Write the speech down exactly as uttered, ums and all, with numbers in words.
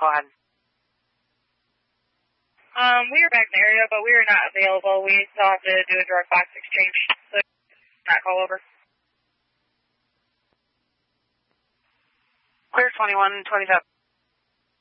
Go ahead. Um, we are back in the area, but we are not available. We still have to do a drug box exchange, so not call over. Clear twenty-one twenty-seven.